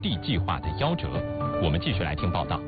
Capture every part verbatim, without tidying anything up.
地计划的夭折。我们继续来听报道。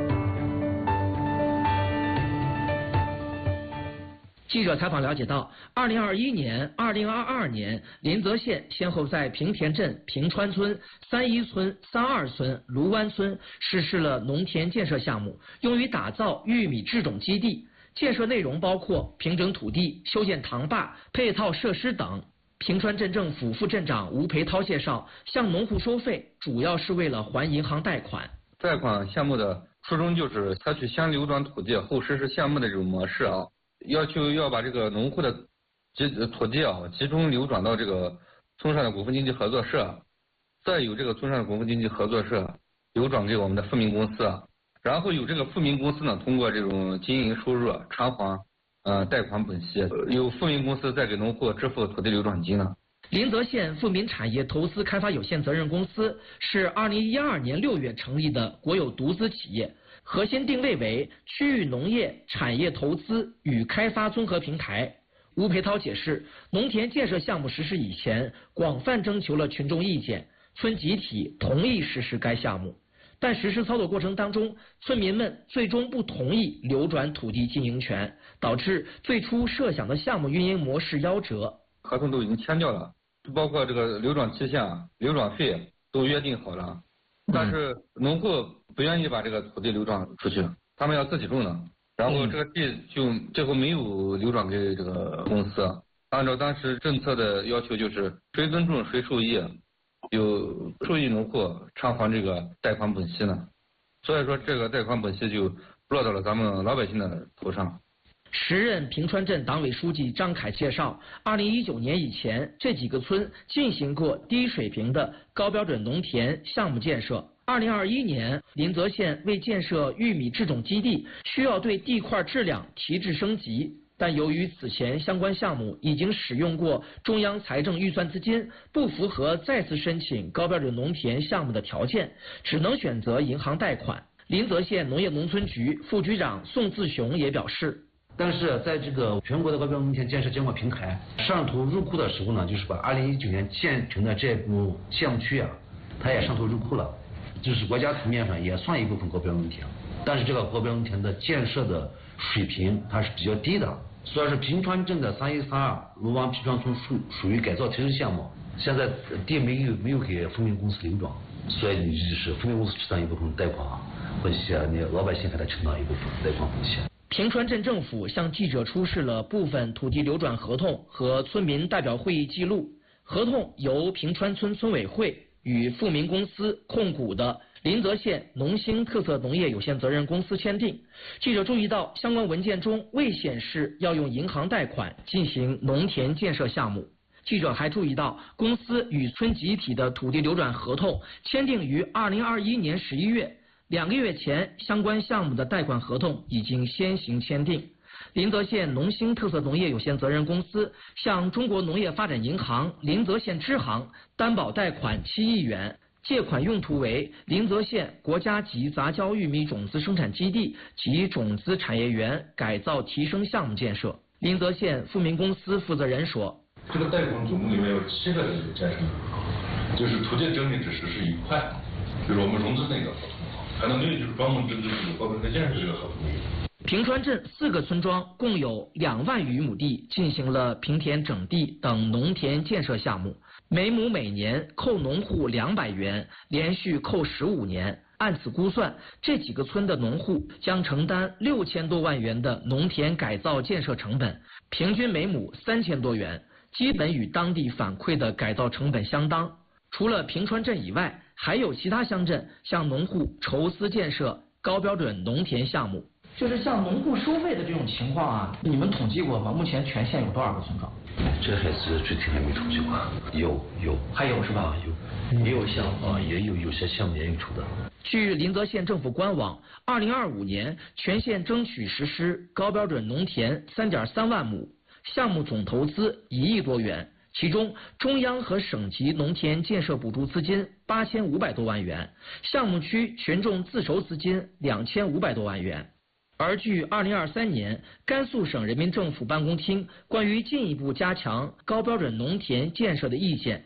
记者采访了解到，二零二一年、二零二二年，临泽县先后在平田镇、平川村、三一村、三二村、卢湾村实施了农田建设项目，用于打造玉米制种基地。建设内容包括平整土地、修建塘坝、配套设施等。平川镇政府副镇长吴培涛介绍，向农户收费主要是为了还银行贷款。 贷款项目的初衷就是采取先流转土地后实施项目的这种模式啊。要求要把这个农户的集土地啊集中流转到这个村上的股份经济合作社，再由这个村上的股份经济合作社流转给我们的富民公司，然后由这个富民公司呢通过这种经营收入偿还呃贷款本息，由富民公司再给农户支付土地流转金呢。 临泽县富民产业投资开发有限责任公司是二零一二年六月成立的国有独资企业，核心定位为区域农业产业投资与开发综合平台。吴培涛解释，农田建设项目实施以前，广泛征求了群众意见，村集体同意实施该项目，但实施操作过程当中，村民们最终不同意流转土地经营权，导致最初设想的项目运营模式夭折。 合同都已经签掉了，包括这个流转期限、流转费都约定好了，但是农户不愿意把这个土地流转出去，他们要自己种的，然后这个地就最后没有流转给这个公司。按照当时政策的要求，就是谁耕种谁受益，有受益农户偿还这个贷款本息呢。所以说这个贷款本息就落到了咱们老百姓的头上。 时任平川镇党委书记张凯介绍，二零一九年以前，这几个村进行过低水平的高标准农田项目建设。二零二一年，临泽县为建设玉米制种基地，需要对地块质量提质升级，但由于此前相关项目已经使用过中央财政预算资金，不符合再次申请高标准农田项目的条件，只能选择银行贷款。临泽县农业农村局副局长宋自雄也表示， 但是在这个全国的高标准农田建设监管平台上头入库的时候呢，就是把二零一九年建成的这部项目区啊，它也上头入库了，就是国家层面上也算一部分高标准农田，但是这个高标准农田的建设的水平它是比较低的。虽然是平川镇的三一三二卢湾平川村属属于改造提升项目，现在地没有没有给富民公司流转，所以就是富民公司承担一部分贷款本息啊，你老百姓还得承担一部分贷款本息。 平川镇政府向记者出示了部分土地流转合同和村民代表会议记录。合同由平川村村委会与富民公司控股的临泽县农兴特色农业有限责任公司签订。记者注意到，相关文件中未显示要用银行贷款进行农田建设项目。记者还注意到，公司与村集体的土地流转合同签订于二零二一年十一月。两个月前，相关项目的贷款合同已经先行签订。临泽县农兴特色农业有限责任公司向中国农业发展银行临泽县支行担保贷款七亿元，借款用途为临泽县国家级杂交玉米种子生产基地及种子产业园改造提升项目建设。临泽县富民公司负责人说：“ 这个贷款总共里面有七个建设，就是土地整理只实施一块，就是我们融资那个合同。可能没有就是专门针对这个高标准建设这个合同。” 平川镇四个村庄共有两万余亩地进行了平田整地等农田建设项目，每亩每年扣农户两百元，连续扣十五年。按此估算，这几个村的农户将承担六千多万元的农田改造建设成本，平均每亩三千多元，基本与当地反馈的改造成本相当。除了平川镇以外，还有其他乡镇向农户筹资建设高标准农田项目。就是像农户收费的这种情况啊，你们统计过吗？目前全县有多少个村庄？ 这还是具体还没统计过。有有还有是吧？ 有也有项啊，也有有些项目也有出的。 据临泽县政府官网，二零二五年全县争取实施高标准农田三点三万亩，项目总投资一亿多元。其中，中央和省级农田建设补助资金八千五百多万元，项目区群众自筹资金两千五百多万元。而据二零二三年甘肃省人民政府办公厅关于进一步加强高标准农田建设的意见，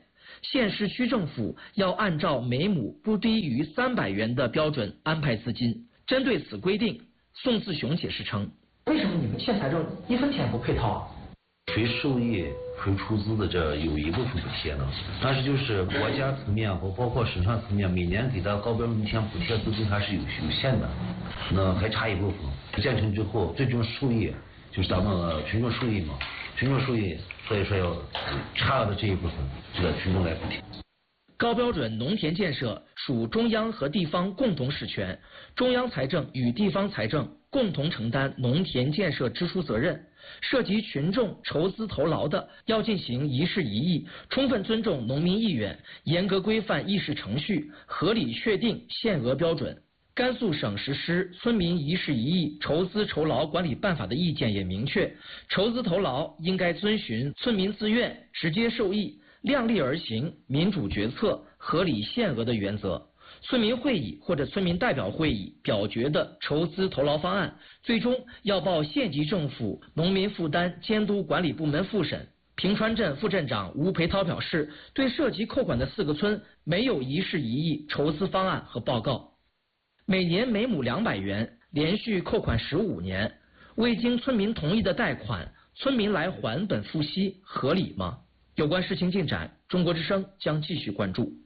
县市区政府要按照每亩不低于三百元的标准安排资金。针对此规定，宋自雄解释称： 为什么你们县财政一分钱不配套啊？ 谁受益谁出资的这有一部分补贴呢，但是就是国家层面和包括省上层面每年给的高标准路线补贴资金还是有有限的，那还差一部分。建成之后，最终受益就是咱们群众受益嘛，群众受益，所以说要差了的这一部分，这个群众来补贴。 高标准农田建设属中央和地方共同使权，中央财政与地方财政共同承担农田建设支出责任。涉及群众筹资投劳的，要进行一事一议，充分尊重农民意愿，严格规范议事程序，合理确定限额标准。甘肃省实施《村民一事一议筹资筹劳管理办法》的意见也明确，筹资投劳应该遵循村民自愿、直接受益、量力而行、民主决策、合理限额的原则。村民会议或者村民代表会议表决的筹资投劳方案，最终要报县级政府农民负担监督管理部门复审。平川镇副镇长吴培涛表示，对涉及扣款的四个村没有一事一议筹资方案和报告。每年每亩两百元，连续扣款十五年，未经村民同意的贷款，村民来还本付息，合理吗？有关事情进展，中国之声将继续关注。